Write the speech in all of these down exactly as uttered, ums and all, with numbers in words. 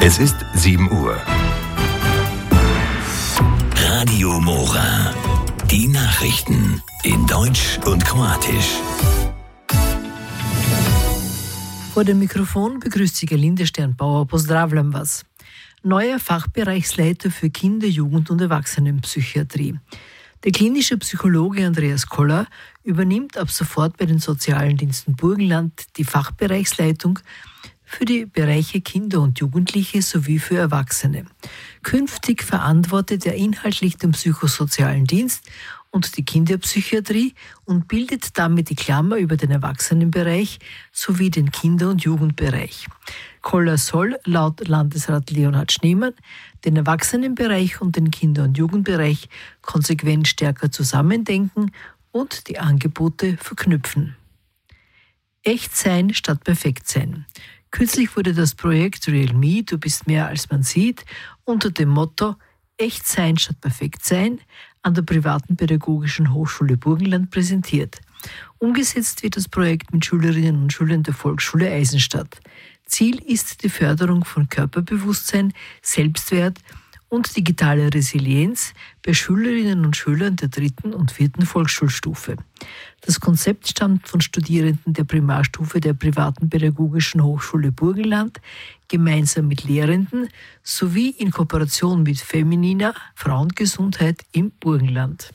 Es ist sieben Uhr. Radio Mora. Die Nachrichten in Deutsch und Kroatisch. Vor dem Mikrofon begrüßt Sie Gerlinde Sternbauer. Pozdravljam vas. Neuer Fachbereichsleiter für Kinder-, Jugend- und Erwachsenenpsychiatrie. Der klinische Psychologe Andreas Koller übernimmt ab sofort bei den sozialen Diensten Burgenland die Fachbereichsleitung für die Bereiche Kinder und Jugendliche sowie für Erwachsene. Künftig verantwortet er inhaltlich den psychosozialen Dienst und die Kinderpsychiatrie und bildet damit die Klammer über den Erwachsenenbereich sowie den Kinder- und Jugendbereich. Koller soll laut Landesrat Leonhard Schneemann den Erwachsenenbereich und den Kinder- und Jugendbereich konsequent stärker zusammendenken und die Angebote verknüpfen. Echt sein statt perfekt sein. Kürzlich wurde das Projekt Real Me, du bist mehr als man sieht, unter dem Motto Echt sein statt perfekt sein an der privaten Pädagogischen Hochschule Burgenland präsentiert. Umgesetzt wird das Projekt mit Schülerinnen und Schülern der Volksschule Eisenstadt. Ziel ist die Förderung von Körperbewusstsein, Selbstwert und digitaler Resilienz bei Schülerinnen und Schülern der dritten und vierten Volksschulstufe. Das Konzept stammt von Studierenden der Primarstufe der privaten Pädagogischen Hochschule Burgenland, gemeinsam mit Lehrenden sowie in Kooperation mit Feminina Frauengesundheit im Burgenland.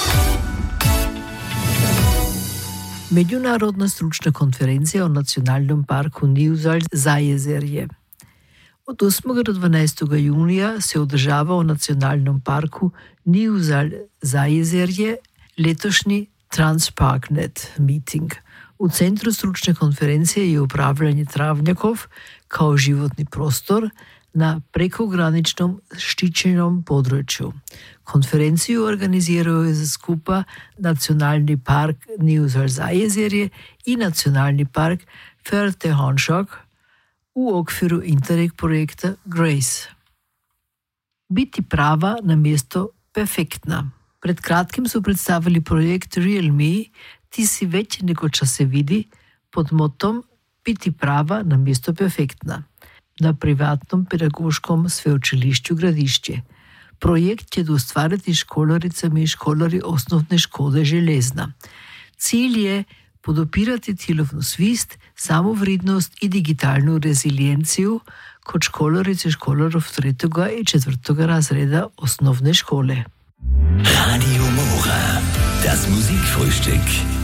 Međunarodna stručna konferencija o nacionalnom parku Niuzalj-Zajezerje. Od osmog do dvanaestog junija se održava u nacionalnom parku Niuzalj-Zajezerje letošnji Transparknet meeting. U centru stručne konferencije je upravljanje travnjakov kao životni prostor na prekograničnom štićenom području. Konferenciju organiziraju za skupa Nacionalni park Niuzalj-Zajezerje i Nacionalni park Förde-Hanskog u okviru Interreg projekta Grace. Biti prava na mjesto perfektna. Pred kratkim su predstavili projekt Real Me, ti si već nego ča se vidi, pod motom Biti prava na mjesto perfektna na privatnom pedagoškom sveučilišću Gradišće. Projekt će da ustvariti školaricama i školari osnovne škole Železna. Cilj je podopirati cjelovnu svist, samovridnost i digitalnu rezilienciju kod školarice i školarov tretjega i četvrtoga razreda osnovne škole. Radio Mora, das Musikfrühstück.